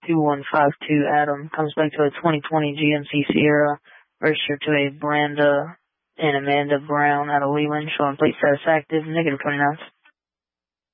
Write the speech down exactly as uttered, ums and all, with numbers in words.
two one five two Adam. Comes back to a twenty twenty G M C Sierra, registered to a Branda and Amanda Brown out of Leland, showing plate status active, negative twenty-nines.